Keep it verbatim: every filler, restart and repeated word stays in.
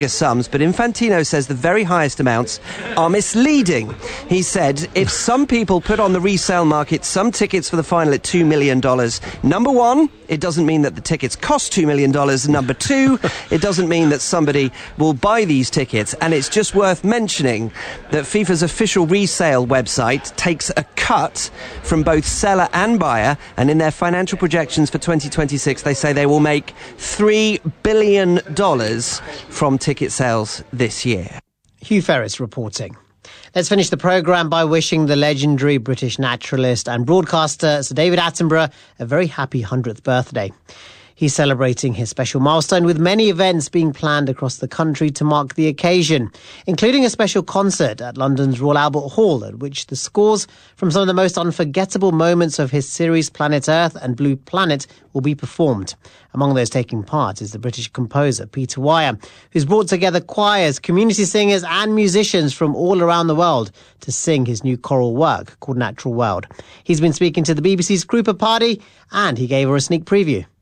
sums, but Infantino says the very highest amounts are misleading. He said if some people put on the resale market some tickets for the final at two million dollars, number one, it doesn't mean that the tickets cost two million dollars. Number two, it doesn't mean that somebody will buy these tickets. And it's just worth mentioning that FIFA's official resale website takes a cut from both seller and buyer, and in their financial projections for twenty twenty-six, they say they will make three billion dollars from tickets ticket sales this year. Hugh Ferris reporting. Let's finish the programme by wishing the legendary British naturalist and broadcaster Sir David Attenborough a very happy hundredth birthday. He's celebrating his special milestone with many events being planned across the country to mark the occasion, including a special concert at London's Royal Albert Hall, at which the scores from some of the most unforgettable moments of his series Planet Earth and Blue Planet will be performed. Among those taking part is the British composer Peter Weir, who's brought together choirs, community singers and musicians from all around the world to sing his new choral work called Natural World. He's been speaking to the B B C's Krupa Party, and he gave her a sneak preview.